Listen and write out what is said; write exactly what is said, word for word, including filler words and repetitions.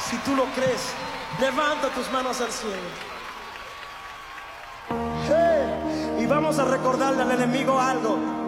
Si tú lo crees, levanta tus manos al cielo. Hey, y vamos a recordarle al enemigo algo.